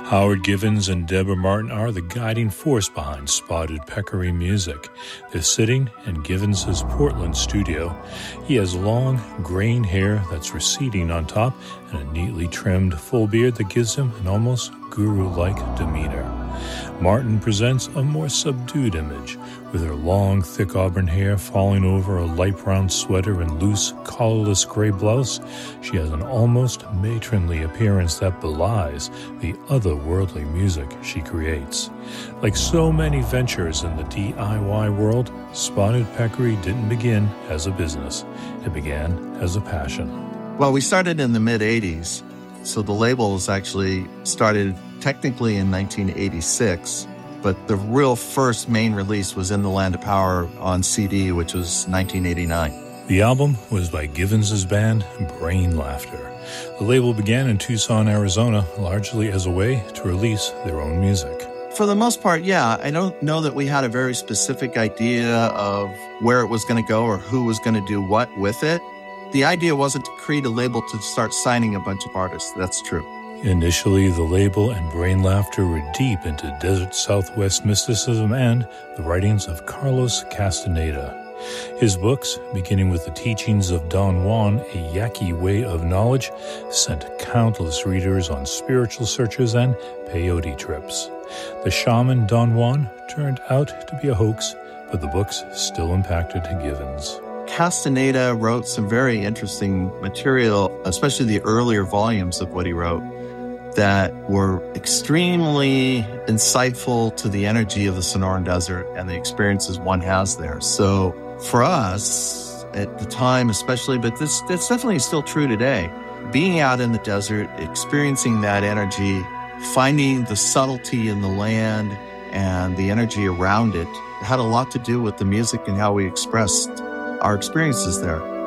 Howard Givens and Deborah Martin are the guiding force behind Spotted Peccary Music. They're sitting in Givens' Portland studio. He has long, graying hair that's receding on top and a neatly trimmed full beard that gives him an almost guru-like demeanor. Martin presents a more subdued image, with her long, thick auburn hair falling over a light brown sweater and loose, collarless gray blouse. She has an almost matronly appearance that belies the otherworldly music she creates. Like so many ventures in the DIY world, Spotted Peccary didn't begin as a business. It began as a passion. Well, we started in the mid-'80s, so the label was actually started technically in 1986, but the real first main release was In the Land of Power on CD, which was 1989. The album was by Givens' band, Brain Laughter. The label began in Tucson, Arizona, largely as a way to release their own music. For the most part, yeah. I don't know that we had a very specific idea of where it was going to go or who was going to do what with it. The idea wasn't to create a label to start signing a bunch of artists. That's true. Initially, the label and Brain Laughter were deep into desert Southwest mysticism and the writings of Carlos Castaneda. His books, beginning with the teachings of Don Juan, A Yaqui Way of Knowledge, sent countless readers on spiritual searches and peyote trips. The shaman Don Juan turned out to be a hoax, but the books still impacted Givens. Castaneda wrote some very interesting material, especially the earlier volumes of what he wrote, that were extremely insightful to the energy of the Sonoran Desert and the experiences one has there. So for us at the time especially, but it's definitely still true today, being out in the desert, experiencing that energy, finding the subtlety in the land and the energy around it had a lot to do with the music and how we expressed our experiences there.